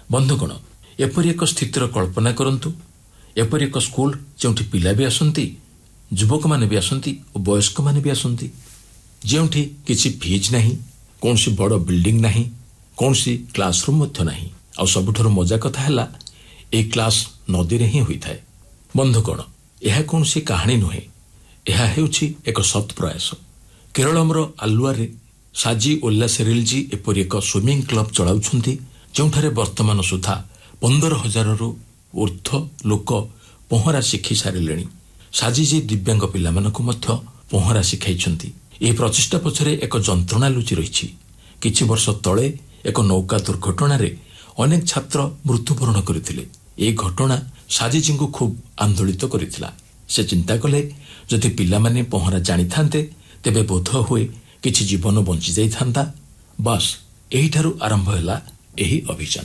बंधुगण एपरी एक स्थितिर कल्पना करंतु एपरी एक स्कूल जोंठी पिला भी आसंती युवक माने भी आसंती और वयस्क माने भी आसंती जोंठी किसी फीज नहीं कौन सी बड़ बिल्डिंग नहीं कौन सी क्लासरूम मध्य नहीं आ सबुठारु मजा कथा हैला ए क्लास नदी रे ही होई थाए। बंधुगण यह कौन सी कहानी नुहे यह हेउछि एक सत् प्रयास। केरळमर आलुआरे साजी उल्लासेरिल जी एपरी एक स्विमिंग क्लब चलाउछंती जोंठारे वर्तमान सुधा 15,000 रु ऊर्ध्व लोक पहरा शिखि सारिलेणी। साजीजी दिव्यांग पिलामानकु मध्य पहरा शिखाइछंती। ए प्रचेष्टा पछरे एक जंत्रणा लुचि रहिछि। किछि वर्ष तळे एक नौका दुर्घटना रे अनेक छात्र मृत्युवरण करथिले। ए घटना साजीजींकु खूब आंदोलित करिथिला। से चिंता कले जदि पिलामाने पहरा जानि थांते तेबे बोध होए किछि जीवन बंची जाई थांता। बस एहिठारु आरंभ हैला एही अभियान।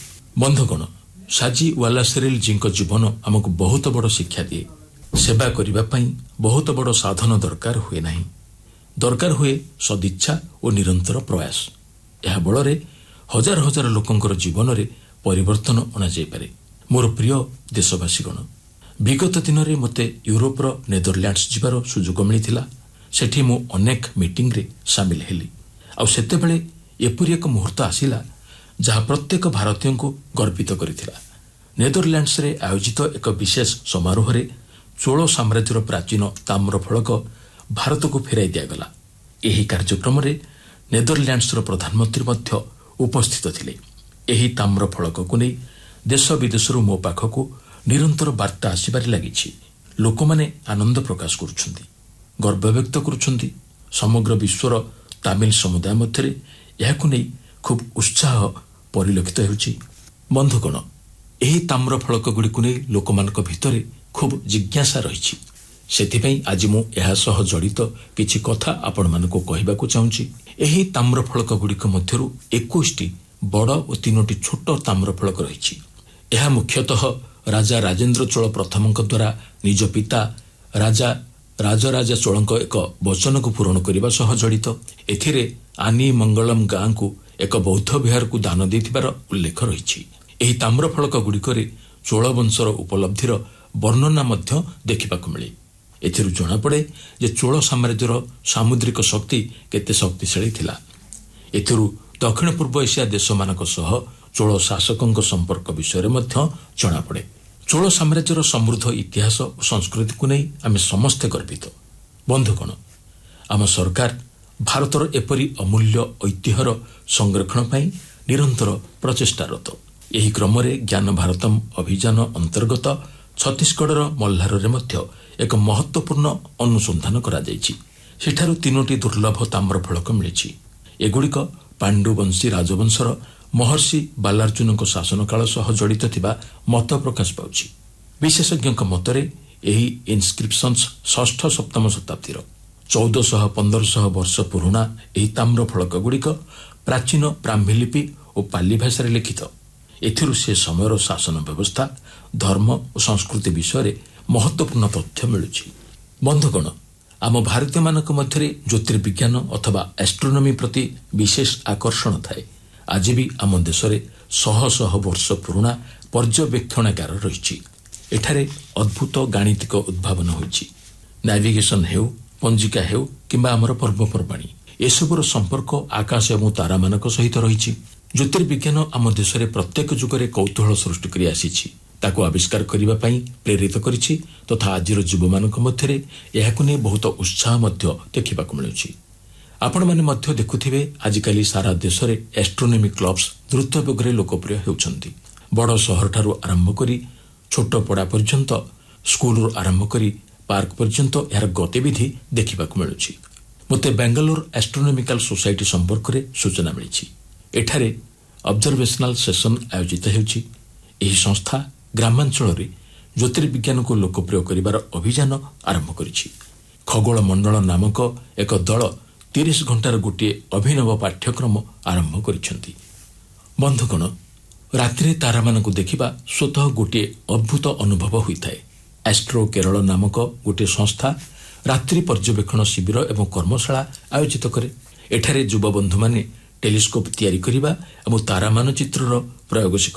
बंधुगण साजी वालासेरिल जींक जीवन हमकु बहुत बड़ शिक्षा दिए। सेवा करिबा पई बहुत बड़ साधन दरकार हुए नहीं, दरकार हुए सदिच्छा और निरंतर प्रयास। यह बଳରେ हजार हजार लोकंकर जीवन रे परिवर्तन अना जाय पारे। मोर प्रिय देशवासीगण विगत दिन रे मते यूरोपर नेदरलैंड्स जिबार सुযোଗ मिलिथिला। सेठी मु अनेक मीटिंग रे शामिल हेली। आ सेते बेले एपरि एक मुहूर्त आसिला जहाँ प्रत्येक भारतीय को गर्वित करिथिला। नेदरलैंड्स रे आयोजित एक विशेष समारोह रे चोल साम्राज्यर प्राचीन ताम्र फलक भारत को फेराई दियागला। एही कार्यक्रम रे नेदरलैंड्स रो प्रधानमंत्री मध्य उपस्थित थिले। एही ताम्र फलक को नै देश विदेश मो पाखकु निरंतर वार्ता आसिबार लागिछि। लोक माने आनंद प्रकाश करुछंती, गर्व व्यक्त करुछंती। समग्र विश्वर तामिल समुदाय मध्यरे याकु नै खूब उत्साह परिलक्षित हेउछि। बंधुगण एही ताम्र फलक गुड़िकु नै लोकमानक भितरे खूब जिज्ञासा रहिछि। सेथिपई आज मु एहा सह जड़ित किछि कथा आपण मानको कहिबाकू चाहूछि। एही ताम्र फलक गुड़िक मध्यरु 21टी बड़ और 3टी छोट ताम्र फलक रहिछि। एहा मुख्यतः राजा राजेंद्र चोल प्रथमक द्वारा निज पिता राजा राजराजा चोलक एक वचन को पूरण करने सह जड़ित। एथिरे आनी मंगलम गाँ को एक बौद्ध विहार को दान देथिबार उल्लेख रहिछि। एही ताम्र फलक गुड़िकरे चोल वंशर उपलब्धिर वर्णना मध्य देखिबाकू मिले। एथिरु जणा पड़े जे चोल साम्राज्यर सामुद्रिक शक्ति केते शक्तिशाली थिला। एथिरु दक्षिण पूर्व एशिया देशमानक सह चोल शासकଙ୍କ संपर्क विषय मध्य जणा पड़े। चोल साम्राज्यर समृद्ध इतिहास और संस्कृति को नहीं आम समस्ते गर्वित। बंधुगण आम सरकार भारतर एपरी अमूल्य ऐतिह्यर संरक्षण पई निरंतर प्रचेष्टारत। एही क्रम ज्ञान भारतम अभियान अंतर्गत छत्तीसगढ़ मल्हार मध्य एक महत्वपूर्ण अनुसंधान करा जायछि। सेठारु 3टी दुर्लभ ताम्र फलक मिलिछि। एगुड़िक पांडुवंशी राजवंशर महर्षि बालार्जुन शासन काल सह जड़ित थिबा मत प्रकाश पाउछि। विशेषज्ञ मतरे एही इनस्क्रिप्शन्स 6ठ-7म शताब्दीर 1400-1500 वर्ष पुराणा एही ताम्र फलक गुड़िक प्राचीन ब्राह्मी लिपि और पाली भाषा लिखित। एथिरु से समयर शासन व्यवस्था धर्म और संस्कृति विषय महत्वपूर्ण तथ्य मिलुछि। बंधुगण आम भारतीय मानक मध्यरे ज्योतिर्विज्ञान अथवा एस्ट्रोनॉमी प्रति विशेष आकर्षण थाए। आज भी आम देश में शह शह वर्ष पुराणा पर्यवेक्षणागार रही। एठारे अद्भुत गाणितिक उद्भावन होइछि। नेविगेशन हेउ पंजिका हेउ किंबा आमर पर्वपर्वाणी एसबुर संपर्क आकाश एवं तारा मानक सहित रही। ज्योतिर्विज्ञान आम देश में प्रत्येक जुगरे कौतूहल सृष्टि करि आसीछि, ताको आविष्कार करबा पई प्रेरित करिछि तथा आजिर युवमानक मध्यरे एहाकु नै बहुत उत्साह मध्य देखिबाकू मिलुछि। आपण माने मध्य देखुथिबे आजिकाली सारा देश में एस्ट्रोनॉमी क्लब्स द्रुत बेगरे लोकप्रिय हेउछंती। बड़ सहर ठारू आरंभ करी छोट पड़ा पर्यंत स्कूल आरंभ करी पार्क पर्यंत यार गतिविधि देखिबाकू मिलुछि। मते बेंगलोर एस्ट्रोनॉमिकल सोसाइटी संपर्क में सूचना मिली। एठारे ऑब्जर्वेशनल सेशन आयोजित हेउछि। एही संस्था ग्रामांचल रे ज्योतिर्विज्ञान को लोकप्रिय करिवार अभियान आरंभ करिछि। खगोल मंडल नामक एक दल 30 घंटार गोटे अभिनव पाठ्यक्रम आरंभ करिसेंती। बंधुगण रात्रि तारा मानकु देखिबा स्वतः गोटे अद्भुत अनुभव होइथाए। एस्ट्रो केरल नामक गोटे संस्था रात्रि पर्यवेक्षण शिविर एवं कर्मशाला आयोजित करे। एठारे युवा बंधु माने टेलीस्कोप तैयारी करिबा एवं तारा मानचित्रर प्रयोगशिक